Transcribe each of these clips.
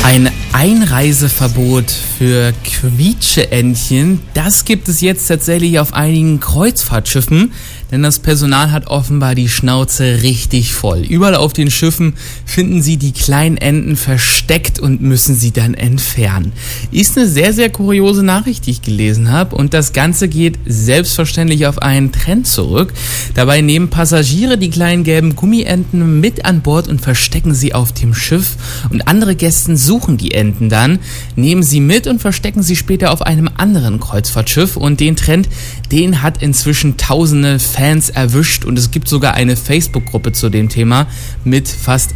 Ein Einreiseverbot für Quietscheentchen, das gibt es jetzt tatsächlich auf einigen Kreuzfahrtschiffen, denn das Personal hat offenbar die Schnauze richtig voll. Überall auf den Schiffen finden sie die kleinen Enten versteckt und müssen sie dann entfernen. Ist eine sehr, sehr kuriose Nachricht, die ich gelesen habe, und das Ganze geht selbstverständlich auf einen Trend zurück. Dabei nehmen Passagiere die kleinen gelben Gummienten mit an Bord und verstecken sie auf dem Schiff, und andere Gäste suchen die Enten dann, nehmen sie mit und verstecken sie später auf einem anderen Kreuzfahrtschiff, und den Trend, den hat inzwischen tausende Fans erwischt, und es gibt sogar eine Facebook-Gruppe zu dem Thema mit fast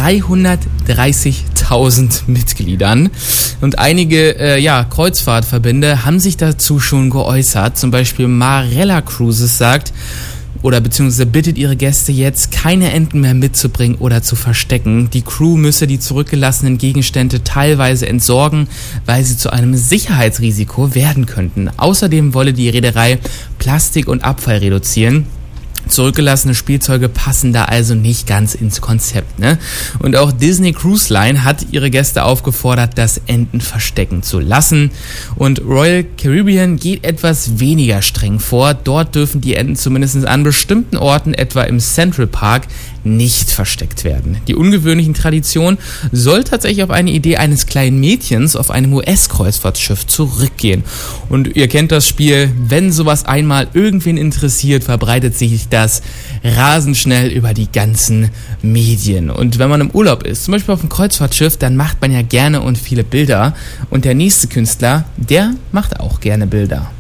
330.000 Mitgliedern, und einige Kreuzfahrtverbände haben sich dazu schon geäußert. Zum Beispiel Marella Cruises sagt, oder beziehungsweise bittet ihre Gäste jetzt, keine Enten mehr mitzubringen oder zu verstecken. Die Crew müsse die zurückgelassenen Gegenstände teilweise entsorgen, weil sie zu einem Sicherheitsrisiko werden könnten. Außerdem wolle die Reederei Plastik und Abfall reduzieren. Zurückgelassene Spielzeuge passen da also nicht ganz ins Konzept, ne? Und auch Disney Cruise Line hat ihre Gäste aufgefordert, das Enten verstecken zu lassen. Und Royal Caribbean geht etwas weniger streng vor. Dort dürfen die Enten zumindest an bestimmten Orten, etwa im Central Park, nicht versteckt werden. Die ungewöhnlichen Tradition soll tatsächlich auf eine Idee eines kleinen Mädchens auf einem US-Kreuzfahrtschiff zurückgehen. Und ihr kennt das Spiel, wenn sowas einmal irgendwen interessiert, verbreitet sich das rasend schnell über die ganzen Medien. Und wenn man im Urlaub ist, zum Beispiel auf einem Kreuzfahrtschiff, dann macht man ja gerne und viele Bilder. Und der nächste Künstler, der macht auch gerne Bilder.